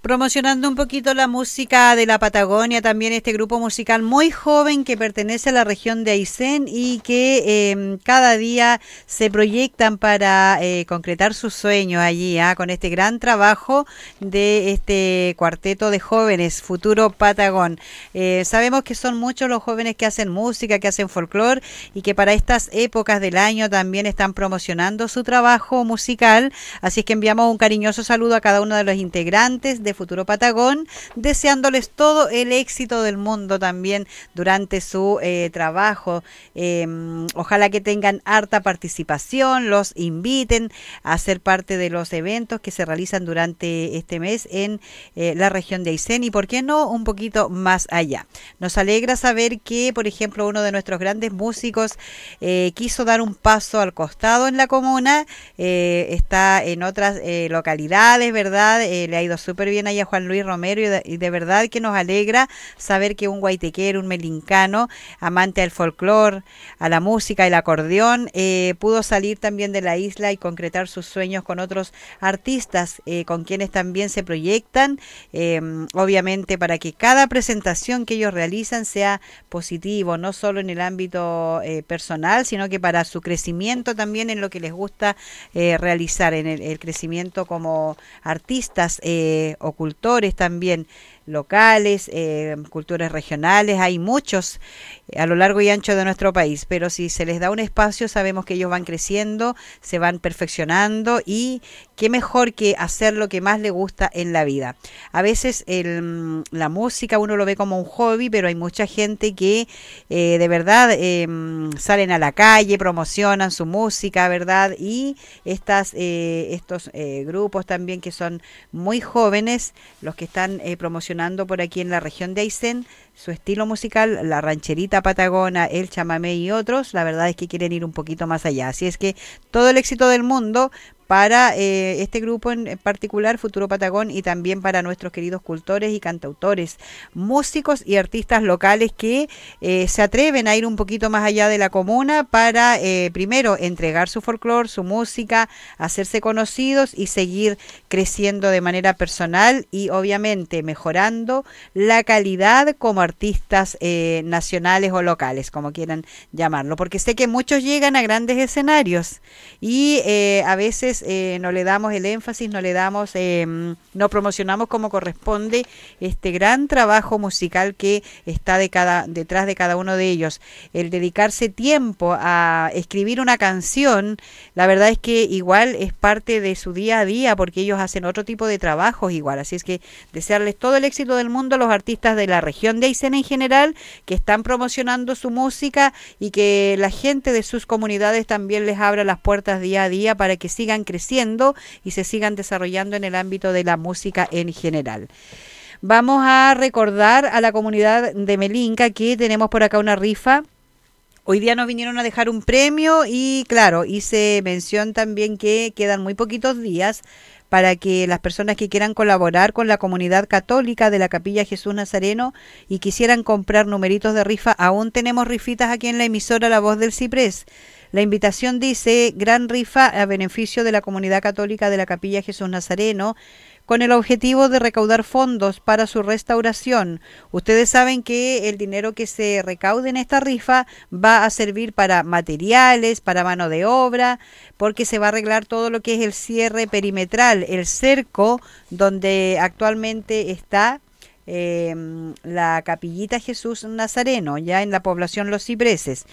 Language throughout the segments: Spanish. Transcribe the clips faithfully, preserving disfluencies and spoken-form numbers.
Promocionando un poquito la música de la Patagonia, también este grupo musical muy joven que pertenece a la región de Aysén y que eh, cada día se proyectan para eh, concretar sus sueños allí, ¿eh? Con este gran trabajo de este cuarteto de jóvenes, Futuro Patagón. Eh, sabemos que son muchos los jóvenes que hacen música, que hacen folclore y que para estas épocas del año también están promocionando su trabajo musical, así es que enviamos un cariñoso saludo a cada uno de los integrantes de Futuro Patagón, deseándoles todo el éxito del mundo también durante su eh, trabajo. Eh, ojalá que tengan harta participación, los inviten a ser parte de los eventos que se realizan durante este mes en eh, la región de Aysén y, por qué no, un poquito más allá. Nos alegra saber que, por ejemplo, uno de nuestros grandes músicos eh, quiso dar un paso al costado en la comuna, eh, está en otras eh, localidades, ¿verdad? Eh, le ha ido súper bien ahí a Juan Luis Romero y de, y de verdad que nos alegra saber que un guaitequero, un melincano, amante al folclore, a la música, el acordeón, eh, pudo salir también de la isla y concretar sus sueños con otros artistas eh, con quienes también se proyectan, eh, obviamente para que cada presentación que ellos realizan sea positivo, no solo en el ámbito eh, personal, sino que para su crecimiento también en lo que les gusta eh, realizar, en el, el crecimiento como artistas eh, o cultores también locales, eh, culturas regionales, hay muchos eh, a lo largo y ancho de nuestro país, pero si se les da un espacio sabemos que ellos van creciendo, se van perfeccionando y qué mejor que hacer lo que más le gusta en la vida. A veces el, la música uno lo ve como un hobby, pero hay mucha gente que eh, de verdad eh, salen a la calle, promocionan su música, ¿verdad? Y estas, eh, estos eh, grupos también que son muy jóvenes, los que están eh, promocionando por aquí en la región de Aysén, su estilo musical, la rancherita patagona, el chamamé y otros, la verdad es que quieren ir un poquito más allá. Así es que todo el éxito del mundo para eh, este grupo en particular, Futuro Patagón, y también para nuestros queridos cultores y cantautores, músicos y artistas locales que eh, se atreven a ir un poquito más allá de la comuna para, eh, primero, entregar su folclore, su música, hacerse conocidos y seguir creciendo de manera personal y, obviamente, mejorando la calidad como artistas eh, nacionales o locales, como quieran llamarlo, porque sé que muchos llegan a grandes escenarios y eh, a veces Eh, no le damos el énfasis, no le damos, eh, no promocionamos como corresponde este gran trabajo musical que está de cada, detrás de cada uno de ellos. El dedicarse tiempo a escribir una canción, la verdad es que igual es parte de su día a día, porque ellos hacen otro tipo de trabajos igual. Así es que desearles todo el éxito del mundo a los artistas de la región de Aysén en general, que están promocionando su música y que la gente de sus comunidades también les abra las puertas día a día para que sigan creciendo y se sigan desarrollando en el ámbito de la música en general. Vamos a recordar a la comunidad de Melinca que tenemos por acá una rifa. Hoy día nos vinieron a dejar un premio y claro, hice mención también que quedan muy poquitos días para que las personas que quieran colaborar con la comunidad católica de la Capilla Jesús Nazareno y quisieran comprar numeritos de rifa, aún tenemos rifitas aquí en la emisora La Voz del Ciprés. La invitación dice: gran rifa a beneficio de la comunidad católica de la Capilla Jesús Nazareno, con el objetivo de recaudar fondos para su restauración. Ustedes saben que el dinero que se recaude en esta rifa va a servir para materiales, para mano de obra, porque se va a arreglar todo lo que es el cierre perimetral, el cerco donde actualmente está eh, la Capillita Jesús Nazareno, ya en la población Los Cipreses.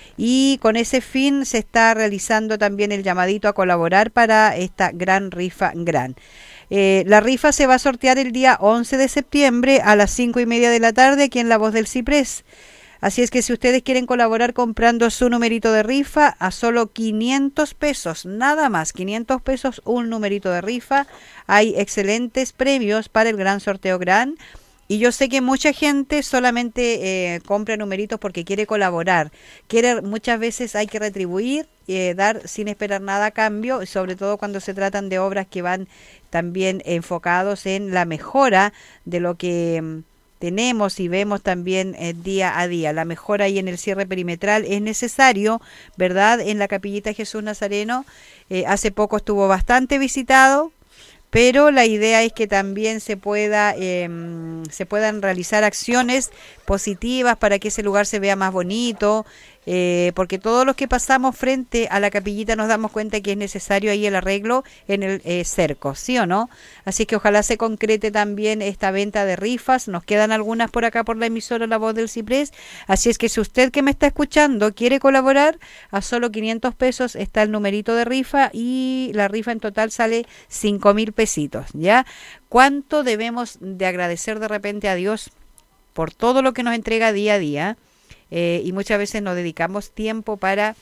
Y con ese fin se está realizando también el llamadito a colaborar para esta gran rifa gran. Eh, la rifa se va a sortear el día once de septiembre a las cinco y media de la tarde aquí en La Voz del Ciprés. Así es que si ustedes quieren colaborar comprando su numerito de rifa a solo quinientos pesos, nada más, quinientos pesos un numerito de rifa, hay excelentes premios para el gran sorteo gran. Y yo sé que mucha gente solamente eh, compra numeritos porque quiere colaborar. Quiere, muchas veces hay que retribuir, eh, dar sin esperar nada a cambio, sobre todo cuando se tratan de obras que van también enfocados en la mejora de lo que mm, tenemos y vemos también eh, día a día. La mejora ahí en el cierre perimetral es necesario, ¿verdad? En la Capillita Jesús Nazareno, eh, hace poco estuvo bastante visitado, pero la idea es que también se pueda eh, se puedan realizar acciones positivas para que ese lugar se vea más bonito, eh, porque todos los que pasamos frente a la capillita nos damos cuenta que es necesario ahí el arreglo en el eh, cerco, ¿sí o no? Así que ojalá se concrete también esta venta de rifas. Nos quedan algunas por acá por la emisora La Voz del Ciprés, así es que si usted que me está escuchando quiere colaborar, a solo quinientos pesos está el numerito de rifa y la rifa en total sale cinco mil pesitos, ¿ya? ¿Cuánto debemos de agradecer de repente a Dios por todo lo que nos entrega día a día? Eh, y muchas veces nos dedicamos tiempo para,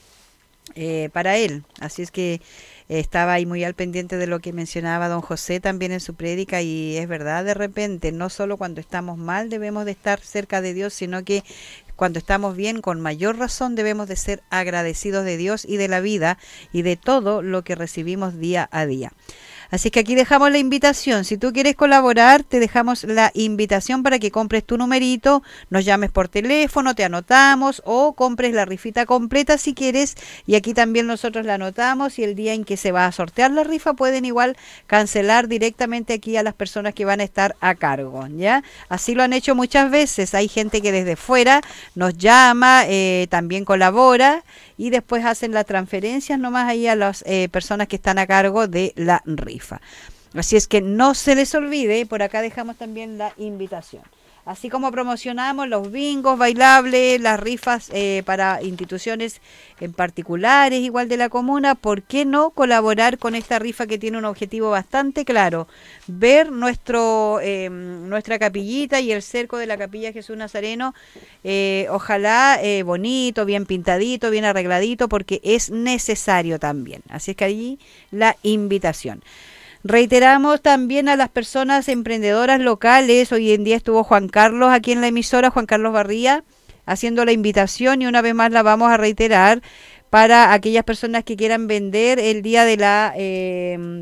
eh, para Él. Así es que eh, estaba ahí muy al pendiente de lo que mencionaba don José también en su prédica, y es verdad, de repente, no solo cuando estamos mal debemos de estar cerca de Dios, sino que cuando estamos bien, con mayor razón debemos de ser agradecidos de Dios y de la vida y de todo lo que recibimos día a día. Así que aquí dejamos la invitación. Si tú quieres colaborar, te dejamos la invitación para que compres tu numerito, nos llames por teléfono, te anotamos, o compres la rifita completa si quieres, y aquí también nosotros la anotamos, y el día en que se va a sortear la rifa pueden igual cancelar directamente aquí a las personas que van a estar a cargo, ¿ya? Así lo han hecho muchas veces. Hay gente que desde fuera nos llama, eh, también colabora, y después hacen las transferencias nomás ahí a las eh, personas que están a cargo de la rifa. Así es que no se les olvide, por acá dejamos también la invitación. Así como promocionamos los bingos bailables, las rifas eh, para instituciones en particulares, igual de la comuna, ¿por qué no colaborar con esta rifa que tiene un objetivo bastante claro? Ver nuestro eh, nuestra capillita y el cerco de la Capilla Jesús Nazareno, eh, ojalá eh, bonito, bien pintadito, bien arregladito, porque es necesario también. Así es que allí la invitación. Reiteramos también a las personas emprendedoras locales. Hoy en día estuvo Juan Carlos aquí en la emisora, Juan Carlos Barría, haciendo la invitación, y una vez más la vamos a reiterar para aquellas personas que quieran vender el día de la eh,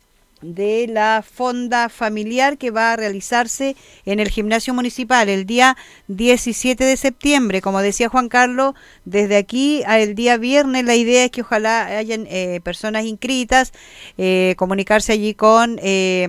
de la fonda familiar, que va a realizarse en el gimnasio municipal el día diecisiete de septiembre. Como decía Juan Carlos, desde aquí al día viernes la idea es que ojalá hayan eh, personas inscritas, eh, comunicarse allí con eh,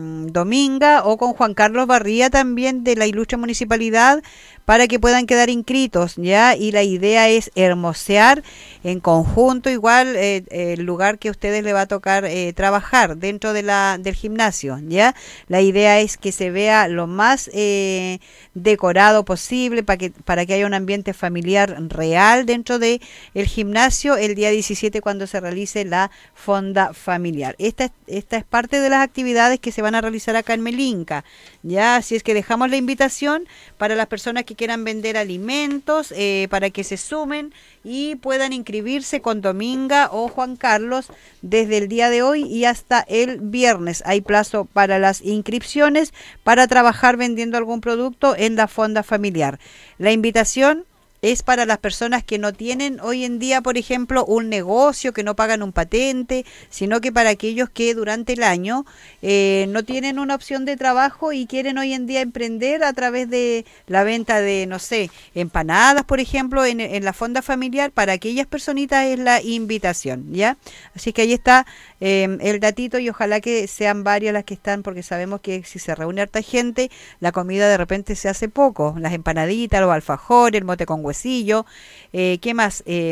Dominga o con Juan Carlos Barría también de la ilustre municipalidad, para que puedan quedar inscritos, ¿ya? Y la idea es hermosear en conjunto igual eh, el lugar que a ustedes les va a tocar eh, trabajar dentro de la del gimnasio, ¿ya? La idea es que se vea lo más eh, decorado posible, para que para que haya un ambiente familiar real dentro de el gimnasio el día diecisiete, cuando se realice la fonda familiar. Esta, esta es parte de las actividades que se van a realizar acá en Melinca, ¿ya? Así es que dejamos la invitación para las personas que quieran vender alimentos, eh, para que se sumen y puedan inscribirse con Dominga o Juan Carlos desde el día de hoy y hasta el viernes. Hay plazo para las inscripciones para trabajar vendiendo algún producto en la fonda familiar. La invitación es para las personas que no tienen hoy en día, por ejemplo, un negocio, que no pagan un patente, sino que para aquellos que durante el año eh, no tienen una opción de trabajo y quieren hoy en día emprender a través de la venta de, no sé, empanadas, por ejemplo, en, en la fonda familiar. Para aquellas personitas es la invitación, ¿ya? Así que ahí está eh, el datito, y ojalá que sean varias las que están, porque sabemos que si se reúne harta gente, la comida de repente se hace poco. Las empanaditas, los alfajores, el mote con huesillo, eh, ¿qué más? Eh,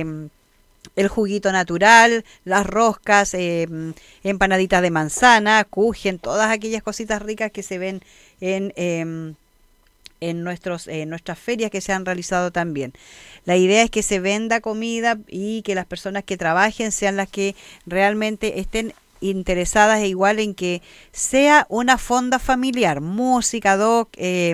el juguito natural, las roscas, eh, empanaditas de manzana, kuchen, todas aquellas cositas ricas que se ven en, eh, en nuestros, eh, nuestras ferias que se han realizado también. La idea es que se venda comida y que las personas que trabajen sean las que realmente estén interesadas, e igual en que sea una fonda familiar, música, doc, eh,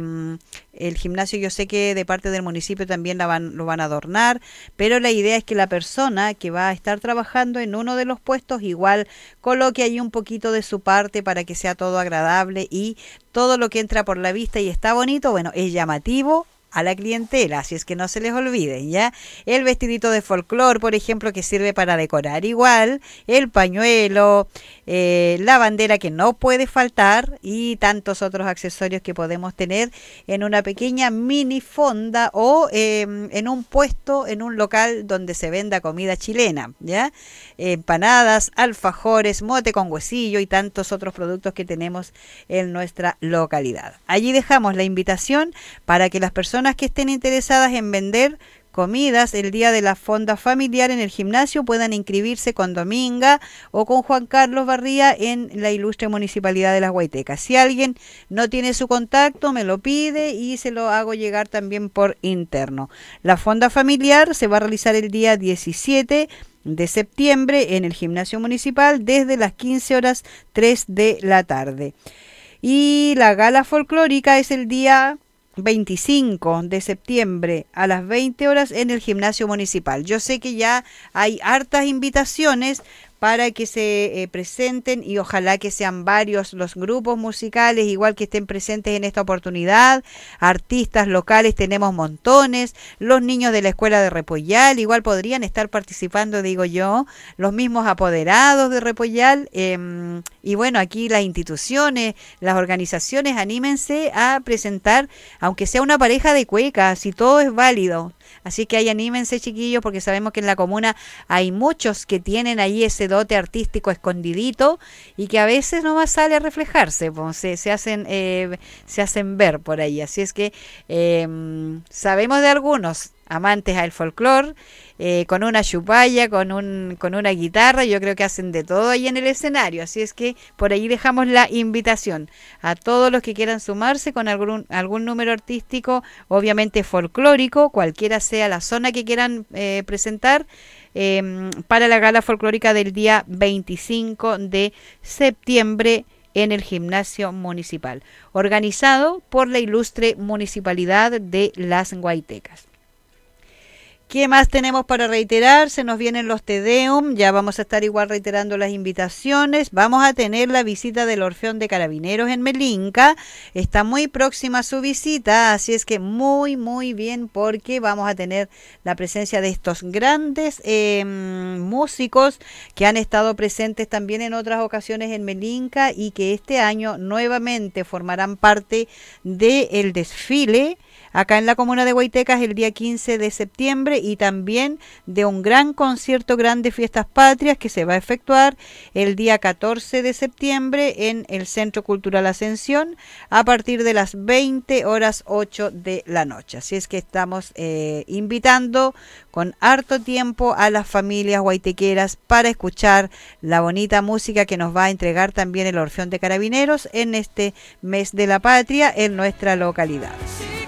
el gimnasio yo sé que de parte del municipio también la van, lo van a adornar, pero la idea es que la persona que va a estar trabajando en uno de los puestos igual coloque ahí un poquito de su parte para que sea todo agradable, y todo lo que entra por la vista y está bonito, bueno, es llamativo, a la clientela, así es que no se les olviden, ¿ya? El vestidito de folclor, por ejemplo, que sirve para decorar igual, el pañuelo, eh, la bandera que no puede faltar y tantos otros accesorios que podemos tener en una pequeña mini fonda o eh, en un puesto, en un local donde se venda comida chilena, ¿ya? Empanadas, alfajores, mote con huesillo y tantos otros productos que tenemos en nuestra localidad. Allí dejamos la invitación para que las personas que estén interesadas en vender comidas el día de la fonda familiar en el gimnasio puedan inscribirse con Dominga o con Juan Carlos Barría en la ilustre Municipalidad de Las Guaitecas. Si alguien no tiene su contacto, me lo pide y se lo hago llegar también por interno. La fonda familiar se va a realizar el día diecisiete de septiembre en el gimnasio municipal desde las quince horas tres de la tarde. Y la gala folclórica es el día veinticinco de septiembre a las veinte horas en el gimnasio municipal. Yo sé que ya hay hartas invitaciones para que se eh, presenten y ojalá que sean varios los grupos musicales, igual que estén presentes en esta oportunidad. Artistas locales tenemos montones, los niños de la escuela de Repollal igual podrían estar participando, digo yo, los mismos apoderados de Repollal, eh, y bueno, aquí las instituciones, las organizaciones, anímense a presentar, aunque sea una pareja de cuecas, y todo es válido. Así que ahí anímense, chiquillos, porque sabemos que en la comuna hay muchos que tienen ahí ese dote artístico escondidito y que a veces nomás sale a reflejarse, pues, se, se hacen eh, se hacen ver por ahí. Así es que eh, sabemos de algunos amantes al folclore, eh, con una chupalla, con un con una guitarra, yo creo que hacen de todo ahí en el escenario, así es que por ahí dejamos la invitación a todos los que quieran sumarse con algún, algún número artístico, obviamente folclórico, cualquiera sea la zona que quieran eh, presentar, eh, para la gala folclórica del día veinticinco de septiembre en el gimnasio municipal, organizado por la ilustre Municipalidad de Las Guaitecas. ¿Qué más tenemos para reiterar? Se nos vienen los Te Deum, ya vamos a estar igual reiterando las invitaciones. Vamos a tener la visita del Orfeón de Carabineros en Melinca. Está muy próxima su visita, así es que muy, muy bien, porque vamos a tener la presencia de estos grandes eh, músicos que han estado presentes también en otras ocasiones en Melinca y que este año nuevamente formarán parte del desfile acá en la comuna de Guaitecas el día quince de septiembre y también de un gran concierto Grande Fiestas Patrias que se va a efectuar el día catorce de septiembre en el Centro Cultural Ascensión a partir de las veinte horas ocho de la noche. Así es que estamos eh, invitando con harto tiempo a las familias guaitequeras para escuchar la bonita música que nos va a entregar también el Orfeón de Carabineros en este mes de la patria en nuestra localidad.